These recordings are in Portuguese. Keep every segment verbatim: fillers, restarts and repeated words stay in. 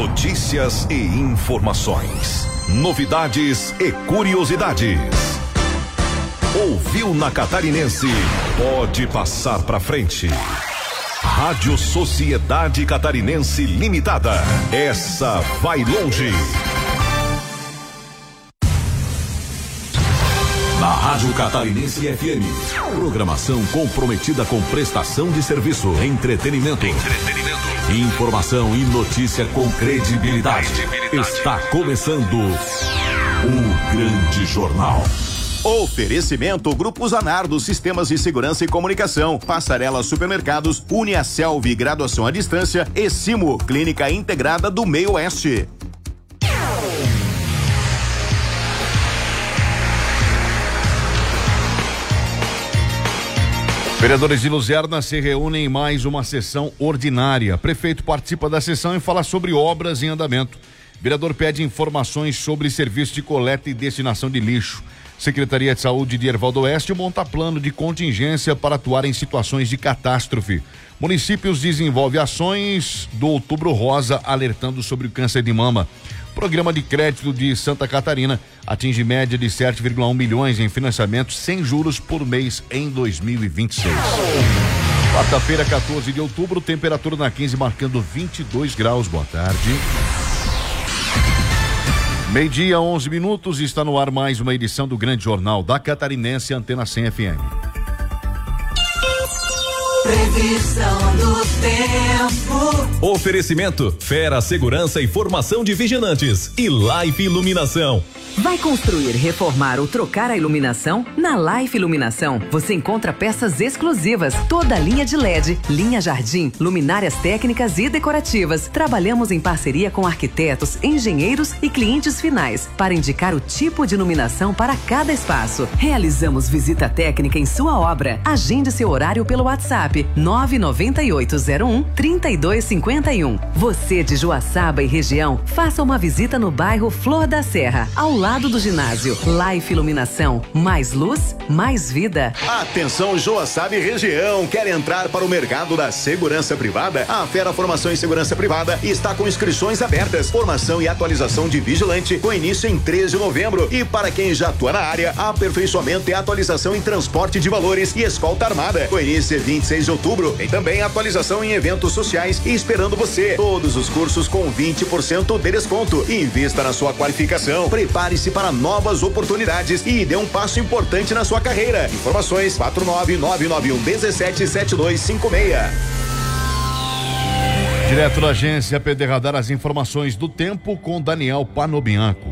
Notícias e informações. Novidades e curiosidades. Ouviu na Catarinense? Pode passar pra frente. Rádio Sociedade Catarinense Limitada. Essa vai longe. Na Rádio Catarinense F M. Programação comprometida com prestação de serviço, entretenimento, entretenimento, informação e notícia com credibilidade. credibilidade. Está começando o Grande Jornal. Oferecimento Grupo Zanardo, Sistemas de Segurança e Comunicação, Passarela Supermercados, Uniaselv, Graduação à Distância e Simo, Clínica Integrada do Meio Oeste. Vereadores de Luzerna se reúnem em mais uma sessão ordinária. Prefeito participa da sessão e fala sobre obras em andamento. Vereador pede informações sobre serviço de coleta e destinação de lixo. Secretaria de Saúde de Erval do Oeste monta plano de contingência para atuar em situações de catástrofe. Municípios desenvolvem ações do Outubro Rosa alertando sobre o câncer de mama. Programa de crédito de Santa Catarina atinge média de sete vírgula um milhões em financiamento sem juros por mês em dois mil e vinte e seis. Quarta-feira, quatorze de outubro, temperatura na quinze marcando vinte e dois graus. Boa tarde. Meio-dia, onze minutos, está no ar mais uma edição do Grande Jornal da Catarinense, Antena cem F M. Previsão do tempo. Oferecimento Fera Segurança e Formação de Vigilantes e Life Iluminação. Vai construir, reformar ou trocar a iluminação? Na Life Iluminação, você encontra peças exclusivas, toda a linha de L E D, linha jardim, luminárias técnicas e decorativas. Trabalhamos em parceria com arquitetos, engenheiros e clientes finais para indicar o tipo de iluminação para cada espaço. Realizamos visita técnica em sua obra. Agende seu horário pelo WhatsApp nove nove oito zero um, três dois cinco um. Você de Joaçaba e região, faça uma visita no bairro Flor da Serra, ao lado lado do ginásio. Life Iluminação, mais luz, mais vida. Atenção Joaçaba e região, quer entrar para o mercado da segurança privada? A Fera Formação em Segurança Privada está com inscrições abertas, formação e atualização de vigilante com início em três de novembro e para quem já atua na área, aperfeiçoamento e atualização em transporte de valores e escolta armada com início vinte e seis de outubro. Tem também atualização em eventos sociais e esperando você. Todos os cursos com vinte por cento de desconto. Invista na sua qualificação, prepare-se para novas oportunidades e dê um passo importante na sua carreira. Informações quatro nove nove nove um um sete sete dois cinco seis. Direto da agência P D Radar, as informações do tempo com Daniel Panobianco.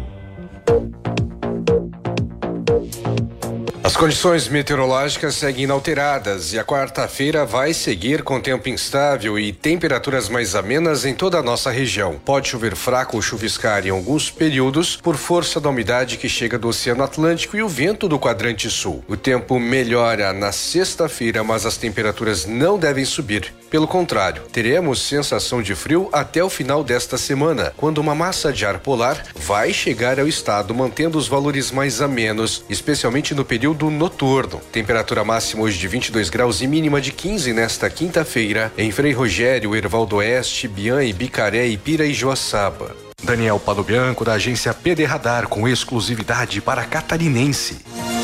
As condições meteorológicas seguem inalteradas e a quarta-feira vai seguir com tempo instável e temperaturas mais amenas em toda a nossa região. Pode chover fraco ou chuviscar em alguns períodos por força da umidade que chega do Oceano Atlântico e o vento do quadrante sul. O tempo melhora na sexta-feira, mas as temperaturas não devem subir. Pelo contrário, teremos sensação de frio até o final desta semana, quando uma massa de ar polar vai chegar ao estado, mantendo os valores mais amenos, especialmente no período noturno. Temperatura máxima hoje de vinte e dois graus e mínima de quinze nesta quinta-feira, em Frei Rogério, Erval do Oeste, Biã e Bicaré, Ipira e Joaçaba. Daniel Panobianco, da agência P D Radar, com exclusividade para Catarinense.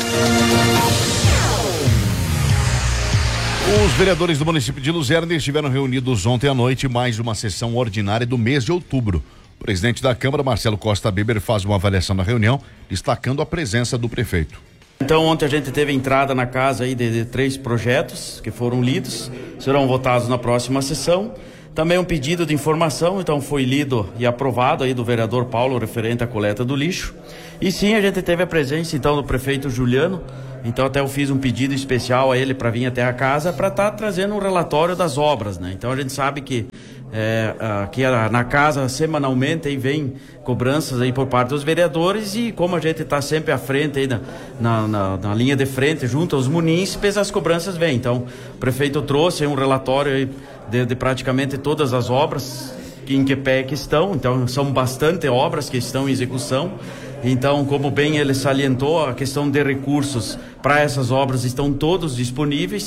Os vereadores do município de Luzerna estiveram reunidos ontem à noite, mais uma sessão ordinária do mês de outubro. O presidente da Câmara, Marcelo Costa Biber, faz uma avaliação da reunião, destacando a presença do prefeito. Então ontem a gente teve entrada na casa aí de, de três projetos que foram lidos, serão votados na próxima sessão. Também um pedido de informação, então foi lido e aprovado aí do vereador Paulo, referente à coleta do lixo. E sim, a gente teve a presença então do prefeito Juliano, então até eu fiz um pedido especial a ele para vir até a casa para estar tá trazendo um relatório das obras, né? Então a gente sabe que é, aqui na casa semanalmente aí vem cobranças aí por parte dos vereadores e como a gente está sempre à frente aí na, na, na, na linha de frente junto aos munícipes, as cobranças vêm. Então o prefeito trouxe aí um relatório aí de, de praticamente todas as obras que em que pé que estão, então são bastante obras que estão em execução. Então, como bem ele salientou, a questão de recursos para essas obras estão todos disponíveis.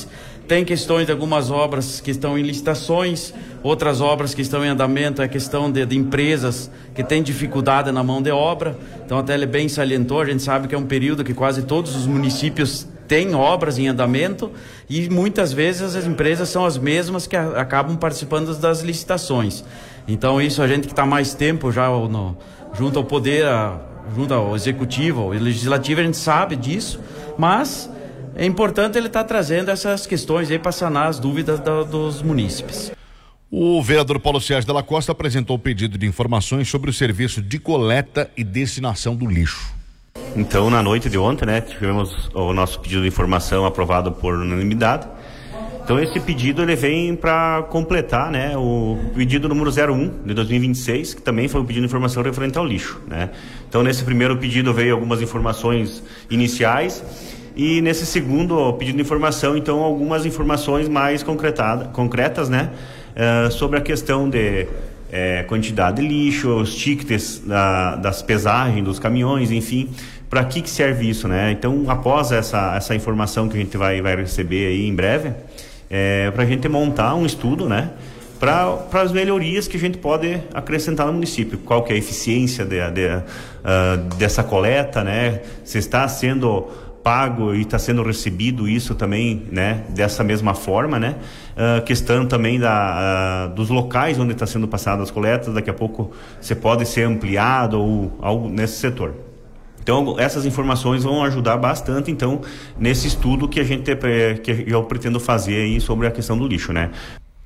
Tem questões de algumas obras que estão em licitações, outras obras que estão em andamento, é questão de, de empresas que têm dificuldade na mão de obra. Então até ele bem salientou, a gente sabe que é um período que quase todos os municípios têm obras em andamento e muitas vezes as empresas são as mesmas que a, acabam participando das licitações. Então isso a gente que está mais tempo já no, junto ao poder, a, junto ao executivo, ao legislativo, a gente sabe disso, mas é importante ele estar tá trazendo essas questões aí para sanar as dúvidas da, dos munícipes. O vereador Paulo Sérgio Della Costa apresentou o pedido de informações sobre o serviço de coleta e destinação do lixo. Então, na noite de ontem, né, tivemos o nosso pedido de informação aprovado por unanimidade. Então, esse pedido ele vem para completar, né, o pedido número zero um de dois mil e vinte e seis, que também foi um pedido de informação referente ao lixo, né. Então, nesse primeiro pedido veio algumas informações iniciais. E nesse segundo pedido de informação, então, algumas informações mais concretas, né, uh, sobre a questão de uh, quantidade de lixo, os tickets da, das pesagens dos caminhões, enfim, para que que serve isso, né? Então, após essa, essa informação que a gente vai, vai receber aí em breve, é, para a gente montar um estudo, né, para as melhorias que a gente pode acrescentar no município. Qual que é a eficiência de, de, uh, dessa coleta, né? Se está sendo pago e está sendo recebido isso também, né, dessa mesma forma, né, uh, questão também da, uh, dos locais onde está sendo passadas as coletas, daqui a pouco você pode ser ampliado ou algo nesse setor. Então, essas informações vão ajudar bastante, então, nesse estudo que a gente, que eu pretendo fazer aí sobre a questão do lixo, né.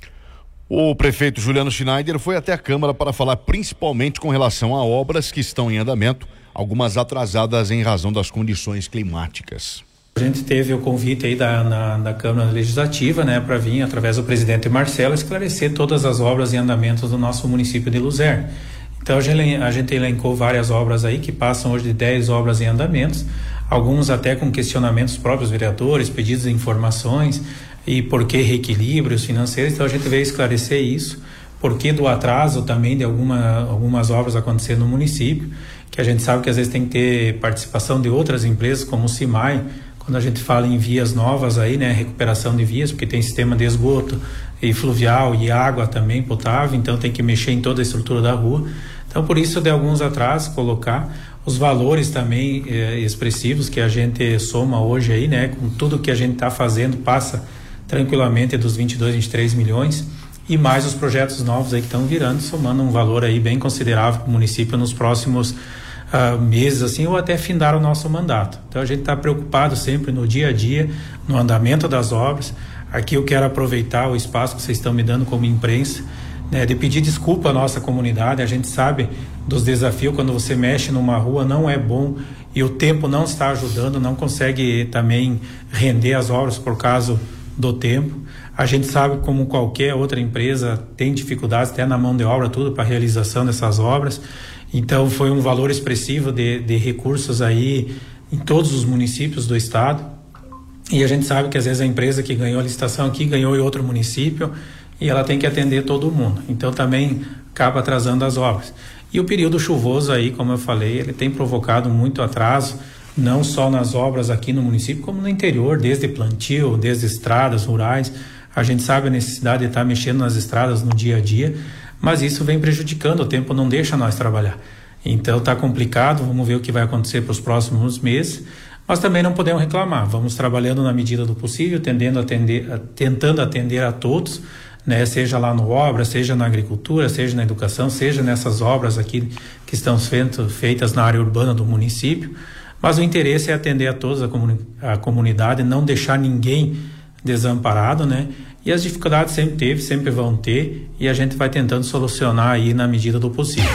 O prefeito Juliano Schneider foi até a Câmara para falar principalmente com relação a obras que estão em andamento, algumas atrasadas em razão das condições climáticas. A gente teve o convite aí da, na, da Câmara Legislativa, né, para vir, através do presidente Marcelo, esclarecer todas as obras em andamento do nosso município de Luzerne. Então a gente, a gente elencou várias obras aí que passam hoje de dez obras em andamentos, alguns até com questionamentos próprios vereadores, pedidos de informações e por que reequilíbrios financeiros. Então a gente veio esclarecer isso, por que do atraso também de alguma, algumas obras acontecendo no município, que a gente sabe que às vezes tem que ter participação de outras empresas, como o CIMAI, quando a gente fala em vias novas aí, né, recuperação de vias, porque tem sistema de esgoto e fluvial e água também potável, então tem que mexer em toda a estrutura da rua. Então por isso de alguns atrasos, colocar os valores também eh, expressivos que a gente soma hoje aí, né, com tudo que a gente está fazendo, passa tranquilamente dos vinte e dois, vinte e três milhões, e mais os projetos novos aí que estão virando, somando um valor aí bem considerável para o município nos próximos uh, meses, assim, ou até findar o nosso mandato. Então a gente está preocupado sempre no dia a dia, no andamento das obras. Aqui eu quero aproveitar o espaço que vocês estão me dando como imprensa, né, de pedir desculpa à nossa comunidade. A gente sabe dos desafios, quando você mexe numa rua não é bom e o tempo não está ajudando, não consegue também render as obras por causa do tempo. A gente sabe, como qualquer outra empresa, tem dificuldades até na mão de obra, tudo para a realização dessas obras. Então foi um valor expressivo de, de recursos aí em todos os municípios do estado, e a gente sabe que às vezes a empresa que ganhou a licitação aqui ganhou em outro município e ela tem que atender todo mundo, então também acaba atrasando as obras. E o período chuvoso aí, como eu falei, ele tem provocado muito atraso, não só nas obras aqui no município, como no interior, desde plantio, desde estradas rurais. A gente sabe a necessidade de estar mexendo nas estradas no dia a dia, mas isso vem prejudicando, o tempo não deixa nós trabalhar. Então está complicado, vamos ver o que vai acontecer para os próximos meses, mas também não podemos reclamar, vamos trabalhando na medida do possível, tendendo a atender, a, tentando atender a todos, né? Seja lá no obra, seja na agricultura, seja na educação, seja nessas obras aqui que estão feito, feitas na área urbana do município, mas o interesse é atender a todos, a, comuni a comunidade, não deixar ninguém desamparado, né? E as dificuldades sempre teve, sempre vão ter, e a gente vai tentando solucionar aí na medida do possível.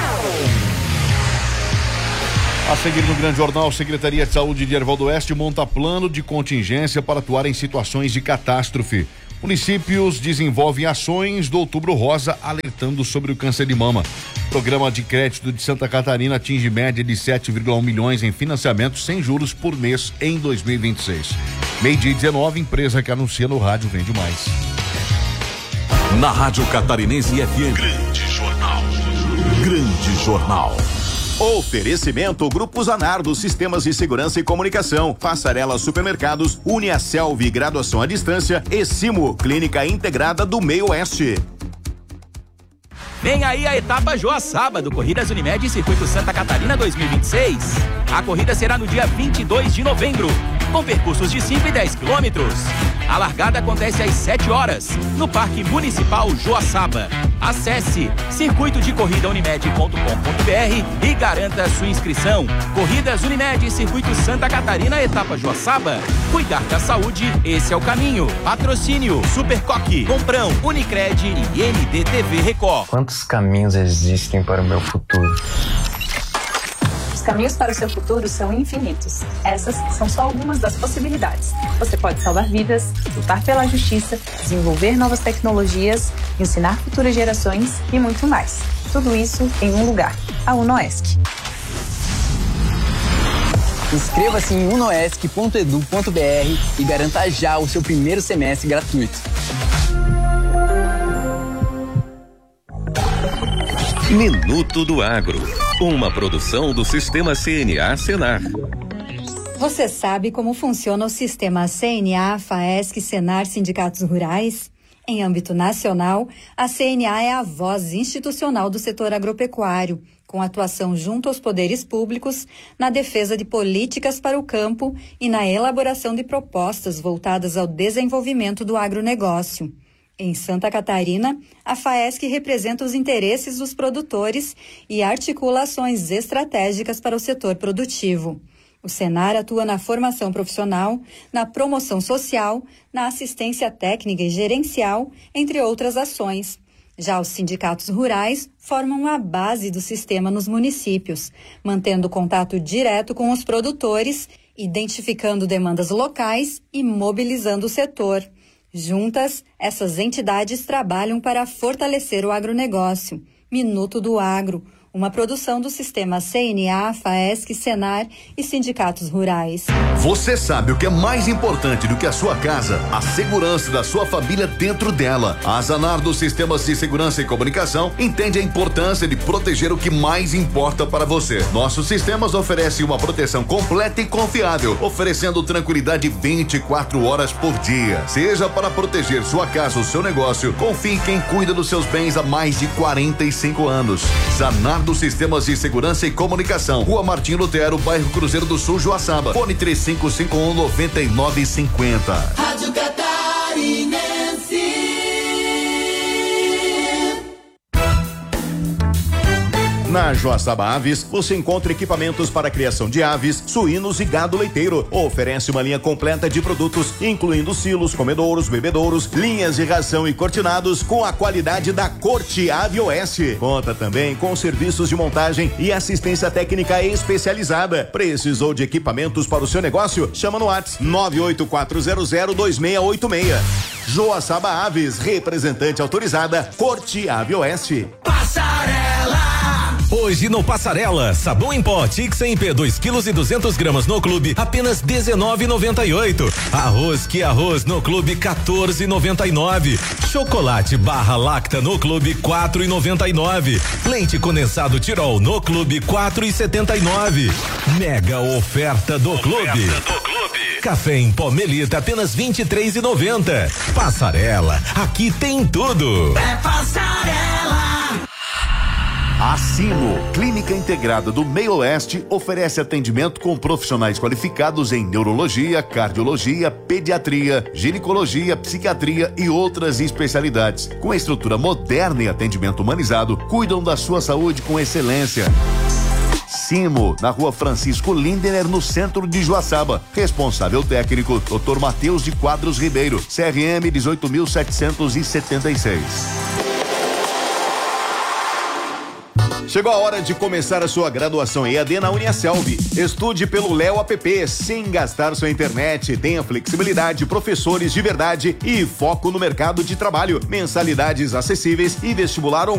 A seguir no Grande Jornal, Secretaria de Saúde de Erval do Oeste monta plano de contingência para atuar em situações de catástrofe. Municípios desenvolvem ações do Outubro Rosa alertando sobre o câncer de mama. Programa de crédito de Santa Catarina atinge média de sete vírgula um milhões em financiamento sem juros por mês em dois mil e vinte e seis. Meio-dia e dezenove, empresa que anuncia no rádio vende mais. Na Rádio Catarinense F M. Grande Jornal. Grande Jornal. Oferecimento Grupo Zanardo, Sistemas de Segurança e Comunicação, Passarela Supermercados, Uniaselv, Graduação à Distância e Simo, Clínica Integrada do Meio Oeste. Vem aí a etapa Joaçaba do Corridas Unimed Circuito Santa Catarina dois mil e vinte e seis. A corrida será no dia vinte e dois de novembro, com percursos de cinco e dez quilômetros. A largada acontece às sete horas, no Parque Municipal Joaçaba. Acesse circuito de corrida unimed ponto com ponto br e garanta sua inscrição. Corridas Unimed Circuito Santa Catarina, etapa Joaçaba. Cuidar da saúde, esse é o caminho. Patrocínio Supercoque, Comprão, Unicred e N D T V Record. Quantos caminhos existem para o meu futuro? Os caminhos para o seu futuro são infinitos. Essas são só algumas das possibilidades. Você pode salvar vidas, lutar pela justiça, desenvolver novas tecnologias, ensinar futuras gerações e muito mais. Tudo isso em um lugar, a UNOESC. Inscreva-se em unoesc ponto edu ponto br e garanta já o seu primeiro semestre gratuito. Minuto do Agro, uma produção do Sistema C N A Senar. Você sabe como funciona o sistema C N A, FAESC, Senar, Sindicatos Rurais? Em âmbito nacional, a C N A é a voz institucional do setor agropecuário, com atuação junto aos poderes públicos na defesa de políticas para o campo e na elaboração de propostas voltadas ao desenvolvimento do agronegócio. Em Santa Catarina, a FAESC representa os interesses dos produtores e articula ações estratégicas para o setor produtivo. O Senar atua na formação profissional, na promoção social, na assistência técnica e gerencial, entre outras ações. Já os sindicatos rurais formam a base do sistema nos municípios, mantendo contato direto com os produtores, identificando demandas locais e mobilizando o setor. Juntas, essas entidades trabalham para fortalecer o agronegócio. Minuto do Agro, uma produção do Sistema C N A, FAESC, Senar e Sindicatos Rurais. Você sabe o que é mais importante do que a sua casa? A segurança da sua família dentro dela. A Zanardo Sistemas de Segurança e Comunicação entende a importância de proteger o que mais importa para você. Nossos sistemas oferecem uma proteção completa e confiável, oferecendo tranquilidade vinte e quatro horas por dia. Seja para proteger sua casa ou seu negócio, confie em quem cuida dos seus bens há mais de quarenta e cinco anos. Zanardo dos Sistemas de Segurança e Comunicação, Rua Martim Lutero, bairro Cruzeiro do Sul, Joaçaba. Fone três cinco cinco um, nove nove cinco zero. Rádio Catarinense. Na Joaçaba Aves, você encontra equipamentos para a criação de aves, suínos e gado leiteiro. Oferece uma linha completa de produtos, incluindo silos, comedouros, bebedouros, linhas de ração e cortinados com a qualidade da Corte Ave Oeste. Conta também com serviços de montagem e assistência técnica especializada. Precisou de equipamentos para o seu negócio? Chama no WhatsApp nove oito quatro zero zero dois seis oito seis. Joaçaba Aves, representante autorizada, Corte Ave Oeste. Passarela! Hoje no Passarela, sabão em pó Tixem P dois quilos e duzentos gramas no clube, apenas dezenove e noventa e oito. Arroz que arroz no clube, quatorze e noventa e nove. Chocolate barra lacta no clube, quatro e noventa e nove. Leite condensado Tirol no clube, quatro e setenta e nove. Mega oferta do clube. Oferta do clube. Café em pó Melita, apenas vinte e três e noventa. Passarela, aqui tem tudo. É Passarela. A Simo, Clínica Integrada do Meio Oeste, oferece atendimento com profissionais qualificados em neurologia, cardiologia, pediatria, ginecologia, psiquiatria e outras especialidades. Com estrutura moderna e atendimento humanizado, cuidam da sua saúde com excelência. Simo, na Rua Francisco Lindener, no centro de Joaçaba. Responsável técnico, doutor Matheus de Quadros Ribeiro, C R M dezoito mil setecentos e setenta e seis. Chegou a hora de começar a sua graduação E A D na Uniaselv. Estude pelo Léo App, sem gastar sua internet. Tenha flexibilidade, professores de verdade e foco no mercado de trabalho. Mensalidades acessíveis e vestibular online.